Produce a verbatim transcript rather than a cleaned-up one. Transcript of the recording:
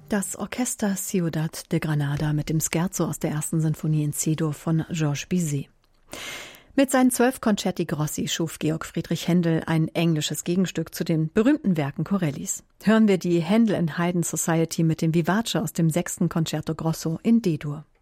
Das Orchester Ciudad de Granada mit dem Scherzo aus der ersten Sinfonie in C-Dur von Georges Bizet. Mit seinen zwölf Concerti Grossi schuf Georg Friedrich Händel ein englisches Gegenstück zu den berühmten Werken Corellis. Hören wir die Händel and Haydn Society mit dem Vivace aus dem sechsten Concerto Grosso in D-Dur.